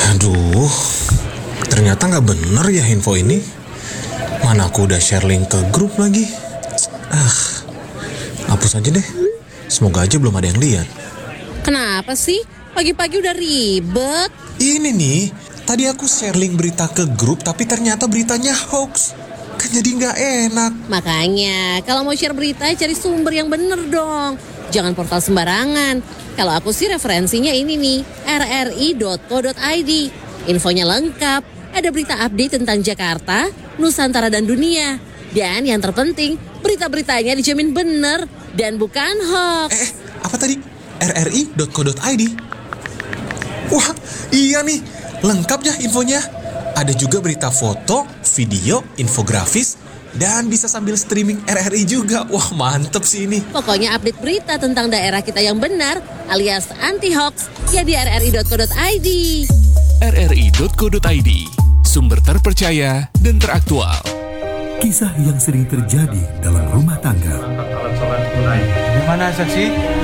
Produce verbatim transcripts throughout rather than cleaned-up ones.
Aduh, ternyata gak bener ya info ini. Mana aku udah share link ke grup lagi. Ah, hapus aja deh. Semoga aja belum ada yang lihat. Kenapa sih? Pagi-pagi udah ribet. Ini nih, tadi aku share link berita ke grup tapi ternyata beritanya hoax. Kan jadi gak enak. Makanya, kalau mau share berita cari sumber yang bener dong. Jangan portal sembarangan. Kalau aku sih referensinya ini nih, r r i dot co dot i d. Infonya lengkap, ada berita update tentang Jakarta, Nusantara dan dunia. Dan yang terpenting, berita-beritanya dijamin bener dan bukan hoax. Eh, apa tadi? r r i dot co dot i d. Wah, iya nih, lengkap ya infonya. Ada juga berita foto, video, infografis, dan bisa sambil streaming R R I juga. Wah, mantep sih ini. Pokoknya update berita tentang daerah kita yang benar alias anti-hoax ya di r r i dot co dot i d. r r i dot co dot i d, sumber terpercaya dan teraktual. Kisah yang sering terjadi dalam rumah tangga. Gimana saksi?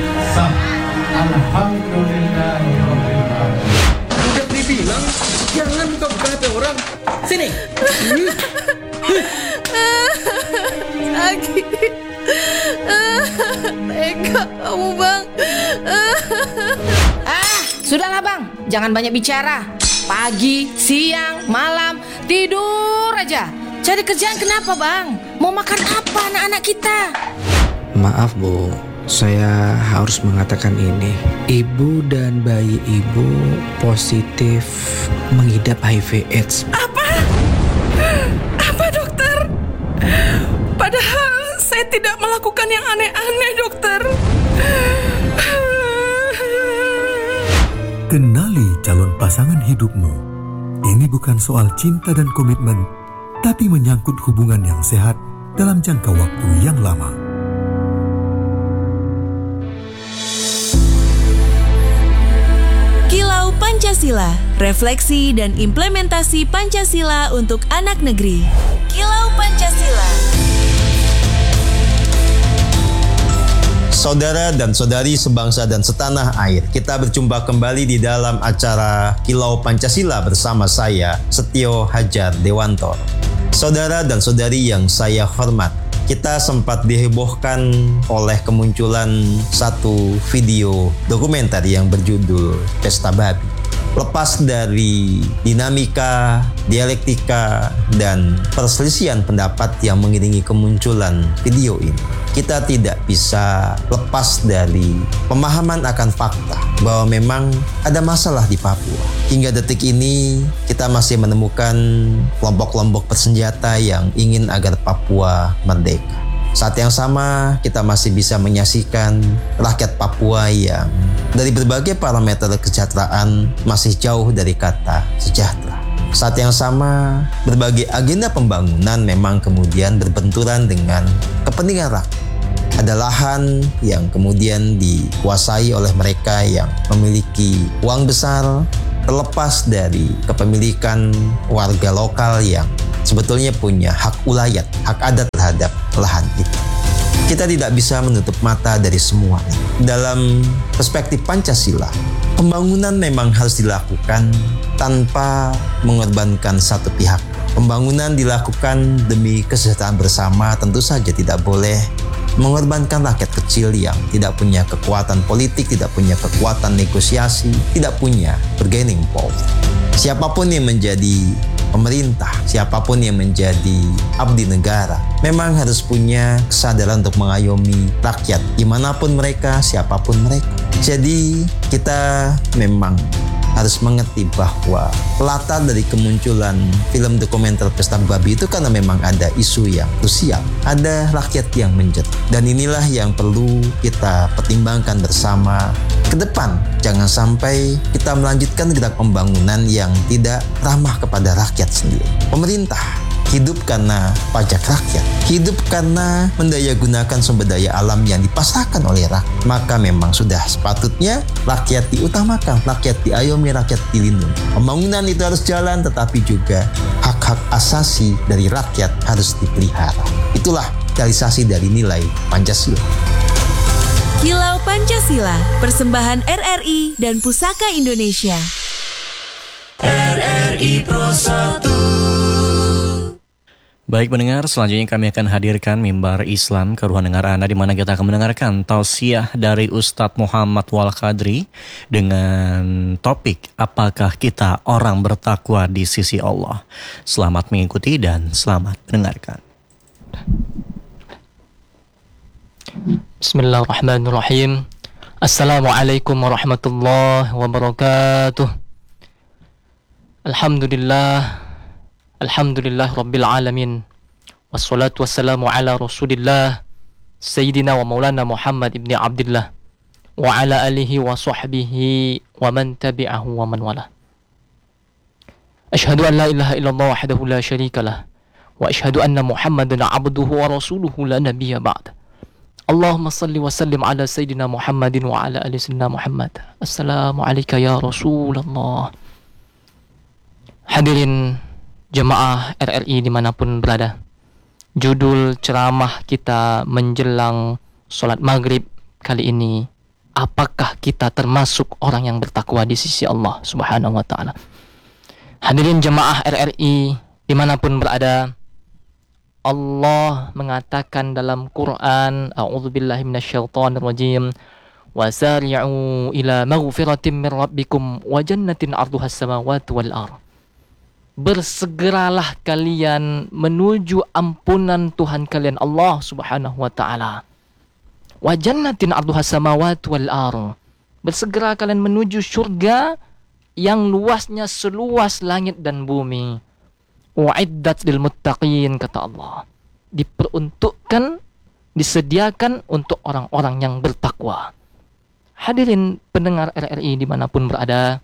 Alhamdulillah. Udah dibilang jangan buka-buka H P orang. Sini. Sakit. Tega kamu, Bang. Ah, sudahlah Bang, jangan banyak bicara. Pagi, siang, malam, tidur aja. Cari kerjaan kenapa Bang? Mau makan apa anak-anak kita? Maaf Bu, saya harus mengatakan ini. Ibu dan bayi ibu positif mengidap H I V AIDS. Apa? Apa dokter? Padahal saya tidak melakukan yang aneh-aneh dokter. Kenali calon pasangan hidupmu. Ini bukan soal cinta dan komitmen, tapi menyangkut hubungan yang sehat dalam jangka waktu yang lama. Kilau Pancasila, refleksi dan implementasi Pancasila untuk anak negeri. Kilau Pancasila. Saudara dan saudari sebangsa dan setanah air, kita berjumpa kembali di dalam acara Kilau Pancasila bersama saya, Setio Hajar Dewanto. Saudara dan saudari yang saya hormat, kita sempat dihebohkan oleh kemunculan satu video dokumenter yang berjudul Pesta Babi. Lepas dari dinamika, dialektika, dan perselisihan pendapat yang mengiringi kemunculan video ini, kita tidak bisa lepas dari pemahaman akan fakta bahwa memang ada masalah di Papua. Hingga detik ini, kita masih menemukan kelompok-kelompok bersenjata yang ingin agar Papua merdeka. Saat yang sama, kita masih bisa menyaksikan rakyat Papua yang dari berbagai parameter kesejahteraan masih jauh dari kata sejahtera. Saat yang sama, berbagai agenda pembangunan memang kemudian berbenturan dengan kepentingan rakyat. Ada lahan yang kemudian dikuasai oleh mereka yang memiliki uang besar, terlepas dari kepemilikan warga lokal yang sebetulnya punya hak ulayat, hak adat terhadap lahan itu. Kita tidak bisa menutup mata dari semuanya. Dalam perspektif Pancasila, pembangunan memang harus dilakukan tanpa mengorbankan satu pihak. Pembangunan dilakukan demi kesejahteraan bersama, tentu saja tidak boleh mengorbankan rakyat kecil yang tidak punya kekuatan politik, tidak punya kekuatan negosiasi, tidak punya bargaining power. Siapapun yang menjadi pemerintah, siapapun yang menjadi abdi negara, memang harus punya kesadaran untuk mengayomi rakyat, dimanapun mereka, siapapun mereka. Jadi kita memang harus mengerti bahwa latar dari kemunculan film dokumenter Pesta Babi itu karena memang ada isu yang krusial, ada rakyat yang menjerit. Dan inilah yang perlu kita pertimbangkan bersama ke depan. Jangan sampai kita melanjutkan gerak pembangunan yang tidak ramah kepada rakyat sendiri. Pemerintah hidup karena pajak rakyat, hidup karena mendayagunakan sumber daya alam yang dipasarkan oleh rakyat. Maka memang sudah sepatutnya rakyat diutamakan, rakyat diayomi, rakyat dilindungi. Pembangunan itu harus jalan, tetapi juga hak-hak asasi dari rakyat harus dipelihara. Itulah realisasi dari nilai Pancasila. Kilau Pancasila, persembahan R R I dan Pusaka Indonesia. R R I Pro satu. Baik pendengar, selanjutnya kami akan hadirkan Mimbar Islam ke ruang dengar Anda, di mana kita akan mendengarkan tausiah dari Ustadz Muhammad Wal Qadri dengan topik apakah kita orang bertakwa di sisi Allah. Selamat mengikuti dan selamat mendengarkan. Bismillahirrahmanirrahim. Assalamualaikum warahmatullahi wabarakatuh. Alhamdulillah. Alhamdulillah Rabbil Alamin. Wassalatu wassalamu ala Rasulillah Sayyidina wa maulana Muhammad ibn Abdillah wa ala alihi wa sahbihi wa man tabi'ahu wa man wala. Ashhadu an la ilaha illallah wahdahu la syarika lah, wa ashhadu anna Muhammadan abduhu wa rasuluhu la nabiyya ba'd. Allahumma salli wa sallim ala Sayyidina Muhammadin wa ala ali Sayyidina Muhammad. Assalamu alayka ya Rasulullah. Hadirin jemaah R R I dimanapun berada, judul ceramah kita menjelang sholat maghrib kali ini, apakah kita termasuk orang yang bertakwa di sisi Allah Subhanahu wa ta'ala. Hadirin jemaah R R I dimanapun berada, Allah mengatakan dalam Quran, a'udzubillahi minasyaitonirrajim, wasari'u ila maghfiratin min rabbikum wa jannatin 'arduhas samawati wal ardh. Bersegeralah kalian menuju ampunan Tuhan kalian Allah Subhanahu wa ta'ala. Wa jannatin 'arduhas samawati wal ardh. Bersegera kalian menuju surga yang luasnya seluas langit dan bumi. U'iddat lil muttaqin, kata Allah. Diperuntukkan, disediakan untuk orang-orang yang bertakwa. Hadirin pendengar R R I dimanapun berada,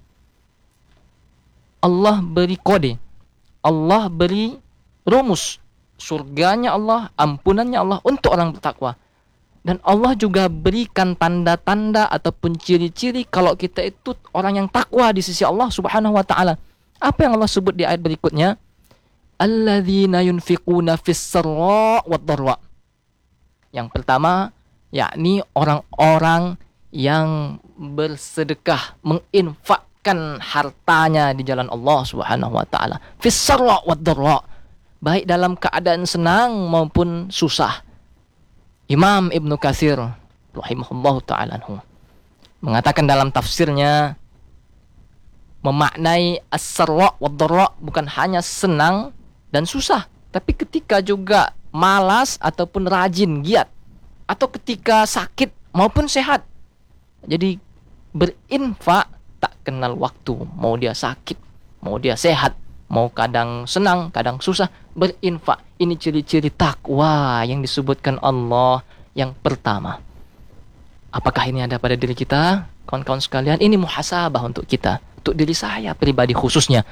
Allah beri kode, Allah beri rumus, surganya Allah, ampunannya Allah untuk orang bertakwa. Dan Allah juga berikan tanda-tanda ataupun ciri-ciri kalau kita itu orang yang takwa di sisi Allah Subhanahu wa ta'ala. Apa yang Allah sebut di ayat berikutnya? Alladzina yunfiquna fis-sarra wad-dharra. Yang pertama, yakni orang-orang yang bersedekah, menginfak kan hartanya di jalan Allah Subhanahu wa ta'ala, fis-sarra wad-dharra, baik dalam keadaan senang maupun susah. Imam Ibnu Katsir rahimahullahu ta'ala mengatakan dalam tafsirnya, memaknai as-sarra wad-dharra bukan hanya senang dan susah, tapi ketika juga malas ataupun rajin, giat, atau ketika sakit maupun sehat. Jadi berinfak tak kenal waktu, mau dia sakit, mau dia sehat, mau kadang senang, kadang susah, berinfak. Ini ciri-ciri takwa yang disebutkan Allah yang pertama. Apakah ini ada pada diri kita? Kawan-kawan sekalian, ini muhasabah untuk kita, untuk diri saya pribadi khususnya.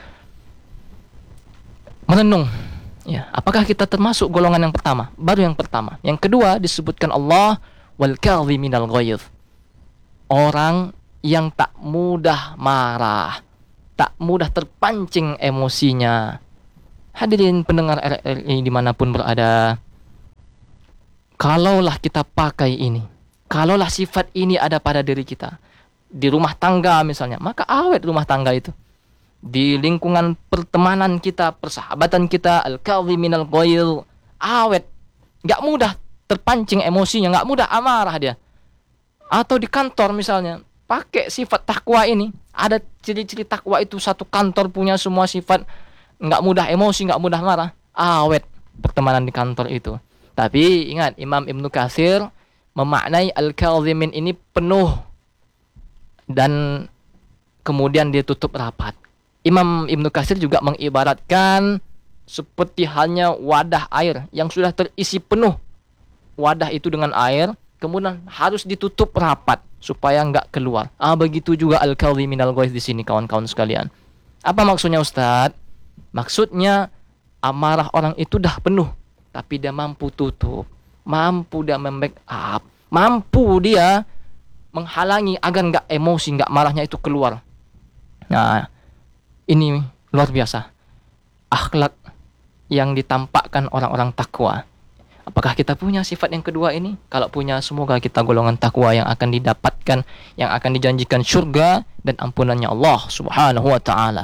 Merenung, ya, apakah kita termasuk golongan yang pertama? Baru yang pertama. Yang kedua disebutkan Allah wal kadhiminal ghaidh. Orang yang tak mudah marah, tak mudah terpancing emosinya. Hadirin pendengar R R I dimanapun berada, kalaulah kita pakai ini, kalaulah sifat ini ada pada diri kita, di rumah tangga misalnya, maka awet rumah tangga itu. Di lingkungan pertemanan kita, persahabatan kita, al-kadhiminal ghaidh, awet, gak mudah terpancing emosinya, gak mudah amarah dia. Atau di kantor misalnya, pakai sifat takwa ini. Ada ciri-ciri takwa itu, satu kantor punya semua sifat, nggak mudah emosi, nggak mudah marah, awet pertemanan di kantor itu. Tapi ingat, Imam Ibnu Katsir memaknai al-kadhimin ini penuh dan kemudian dia tutup rapat. Imam Ibnu Katsir juga mengibaratkan seperti halnya wadah air yang sudah terisi penuh. Wadah itu dengan air, kemudian harus ditutup rapat supaya enggak keluar. Ah, begitu juga al-kadhiminal ghaidh di sini, kawan-kawan sekalian. Apa maksudnya, Ustadz? Maksudnya amarah orang itu dah penuh, tapi dia mampu tutup, mampu dia membackup, mampu dia menghalangi agar enggak emosi, enggak marahnya itu keluar. Nah, ini luar biasa akhlak yang ditampakkan orang-orang takwa. Apakah kita punya sifat yang kedua ini? Kalau punya, semoga kita golongan takwa yang akan didapatkan, yang akan dijanjikan surga dan ampunannya Allah Subhanahu wa ta'ala.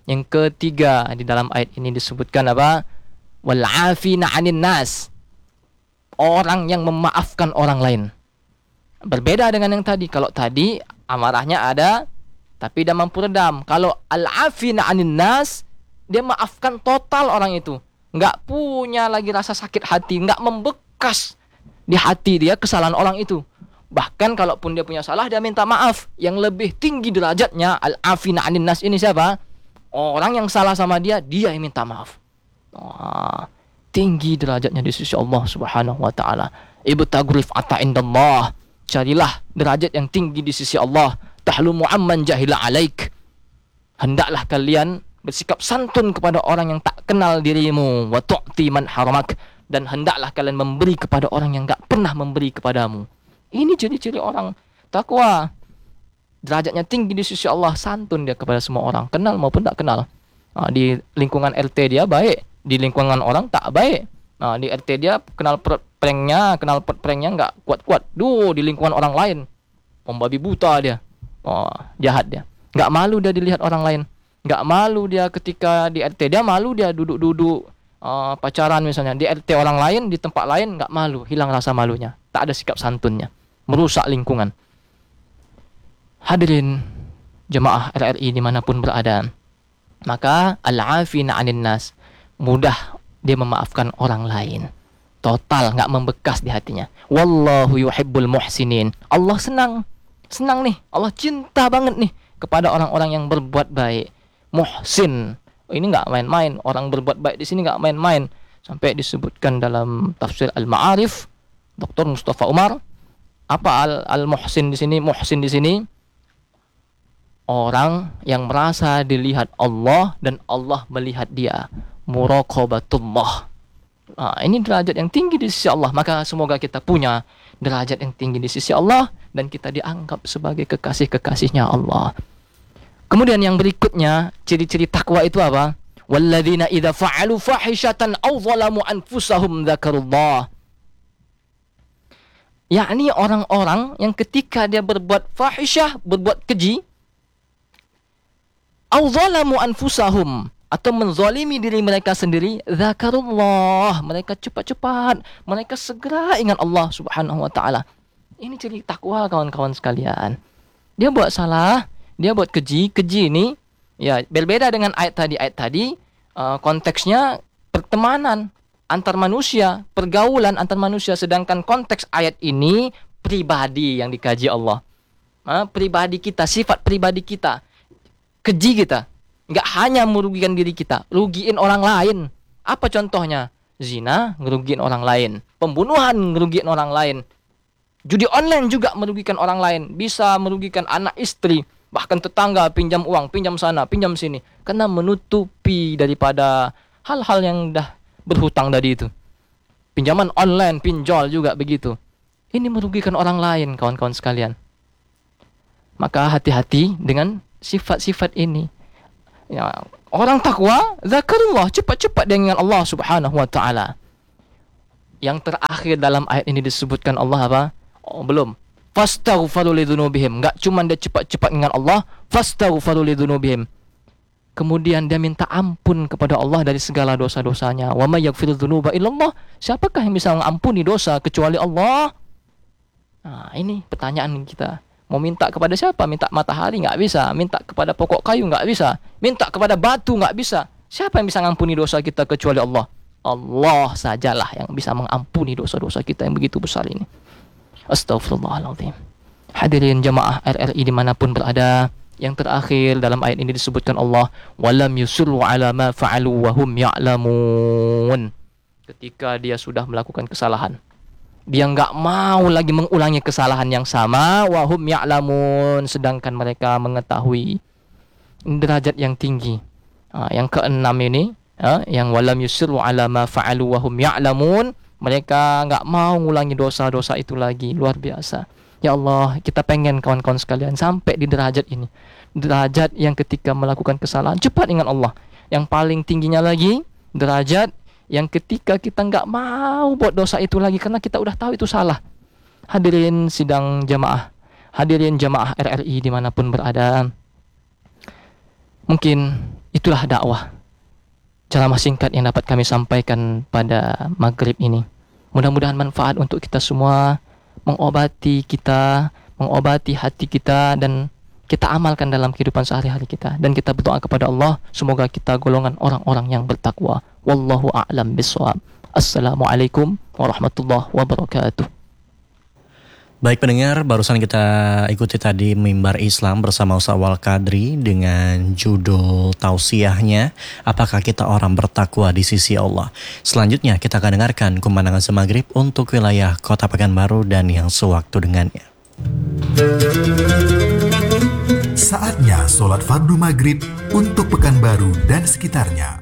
Yang ketiga, di dalam ayat ini disebutkan apa? Wal 'afina 'anil nas. Orang yang memaafkan orang lain. Berbeda dengan yang tadi. Kalau tadi amarahnya ada tapi dia mampu redam. Kalau al-'afina 'anil nas, dia maafkan total orang itu. Enggak punya lagi rasa sakit hati, enggak membekas di hati dia kesalahan orang itu. Bahkan kalaupun dia punya salah, dia minta maaf. Yang lebih tinggi derajatnya al-'afina 'anil nas ini siapa? Orang yang salah sama dia, dia yang minta maaf. Wah, tinggi derajatnya di sisi Allah Subhanahu wa taala. Ibtaghu rif'ata indallah. Carilah derajat yang tinggi di sisi Allah. Tahlumu amman jahila alaik. Hendaklah kalian bersikap santun kepada orang yang tak kenal dirimu. Wa tu'ti man haramak. Dan hendaklah kalian memberi kepada orang yang tak pernah memberi kepadamu. Ini ciri-ciri orang takwa. Derajatnya tinggi di sisi Allah, santun dia kepada semua orang, kenal maupun tak kenal. Nah, di lingkungan R T dia baik, di lingkungan orang tak baik. Nah, di R T dia kenal pranknya, kenal pranknya nggak kuat-kuat. Duh, di lingkungan orang lain, pembabi buta dia, oh, jahat dia. Nggak malu dia dilihat orang lain, nggak malu dia ketika di R T dia malu dia duduk-duduk uh, pacaran misalnya. Di R T orang lain, di tempat lain nggak malu, hilang rasa malunya, tak ada sikap santunnya, merusak lingkungan. Hadirin jemaah R R I dimanapun berada, maka al-'afina 'anil nas, mudah dia memaafkan orang lain, total nggak membekas di hatinya. Wallahu yuhibbul muhsinin. Allah senang, senang nih, Allah cinta banget nih kepada orang-orang yang berbuat baik. Muhsin, ini nggak main-main, orang berbuat baik di sini nggak main-main. Sampai disebutkan dalam tafsir Al-Ma'arif, Doktor Mustafa Umar, apa al- al-muhsin di sini? Muhsin di sini orang yang merasa dilihat Allah dan Allah melihat dia. Muraqabatullah. Nah, ini derajat yang tinggi di sisi Allah. Maka semoga kita punya derajat yang tinggi di sisi Allah dan kita dianggap sebagai kekasih-kekasihnya Allah. Kemudian yang berikutnya, ciri-ciri takwa itu apa? Walladzina idza fa'alu fahishatan aw zalamu anfusahum dzakarullah. Yakni orang-orang yang ketika dia berbuat fahisyah, berbuat keji, aw zalamu anfusahum, atau menzalimi diri mereka sendiri, dzakarullah, mereka cepat-cepat, mereka segera ingat Allah Subhanahu wa taala. Ini ciri takwa kawan-kawan sekalian. Dia buat salah, dia buat keji, keji ini ya berbeda dengan ayat tadi. Ayat tadi uh, konteksnya pertemanan antar manusia, pergaulan antar manusia, sedangkan konteks ayat ini pribadi yang dikaji Allah. Uh, pribadi kita, sifat pribadi kita. Keji kita, nggak hanya merugikan diri kita, rugiin orang lain. Apa contohnya? Zina, ngerugiin orang lain. Pembunuhan, ngerugiin orang lain. Judi online juga merugikan orang lain. Bisa merugikan anak istri, bahkan tetangga, pinjam uang, pinjam sana, pinjam sini. Karena menutupi daripada hal-hal yang dah berhutang tadi itu. Pinjaman online, pinjol juga begitu. Ini merugikan orang lain, kawan-kawan sekalian. Maka hati-hati dengan sifat-sifat ini. Ya, orang takwa, zakarullah, cepat-cepat dengan Allah Subhanahu wa taala. Yang terakhir dalam ayat ini disebutkan Allah apa? Oh, belum. Fastaghfiru lidzunubihim. Enggak cuma dia cepat-cepat dengan Allah, fastaghfiru lidzunubihim. Kemudian dia minta ampun kepada Allah dari segala dosa-dosanya. Wa may yaghfiru dzunuba illallah. Siapakah yang bisa mengampuni dosa kecuali Allah? Nah, ini pertanyaan kita. Mau minta kepada siapa? Minta matahari nggak bisa. Minta kepada pokok kayu nggak bisa. Minta kepada batu nggak bisa. Siapa yang bisa mengampuni dosa kita kecuali Allah? Allah sajalah yang bisa mengampuni dosa-dosa kita yang begitu besar ini. Astaghfirullahaladzim. Hadirin jamaah R R I dimanapun berada, yang terakhir dalam ayat ini disebutkan Allah, walam yusirru ala ma fa'alu wa hum ya'lamun. Ketika dia sudah melakukan kesalahan, dia nggak mau lagi mengulangi kesalahan yang sama, wahum ya'lamun, sedangkan mereka mengetahui. Derajat yang tinggi. Nah, yang keenam ini, ya, yang walam yusirru ala ma fa'alu wahum ya'lamun, mereka nggak mau mengulangi dosa-dosa itu lagi. Luar biasa. Ya Allah, kita pengen kawan-kawan sekalian sampai di derajat ini. Derajat yang ketika melakukan kesalahan cepat ingat Allah. Yang paling tingginya lagi, derajat yang ketika kita nggak mau buat dosa itu lagi karena kita udah tahu itu salah. Hadirin sidang jamaah, hadirin jamaah R R I dimanapun berada, mungkin itu itulah dakwah. Ceramah singkat yang dapat kami sampaikan pada maghrib ini. Mudah-mudahan manfaat untuk kita semua, mengobati kita, mengobati hati kita, dan kita amalkan dalam kehidupan sehari-hari kita. Dan kita berdoa kepada Allah, semoga kita golongan orang-orang yang bertakwa. Wallahu a'lam bishawab. Assalamualaikum warahmatullahi wabarakatuh. Baik pendengar, barusan kita ikuti tadi Mimbar Islam bersama Ustaz Walkadri dengan judul tausiahnya, apakah kita orang bertakwa di sisi Allah. Selanjutnya kita akan dengarkan kumandangan semaghrib untuk wilayah Kota Pekanbaru dan yang sewaktu dengannya. Saatnya sholat fardu maghrib untuk Pekanbaru dan sekitarnya.